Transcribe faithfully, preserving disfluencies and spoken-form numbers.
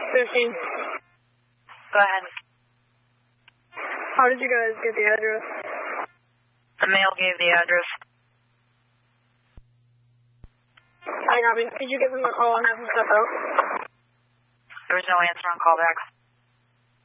fifteen. Go ahead. How did you guys get the address? The mail gave the address. I copy. Did you give them a call and have them step out? There was no answer on callback.